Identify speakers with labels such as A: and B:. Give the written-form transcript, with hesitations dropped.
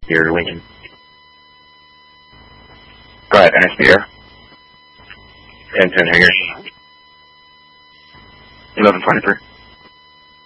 A: Your Lincoln. Go ahead, NSP Air. 10-10 Hangar. 1123.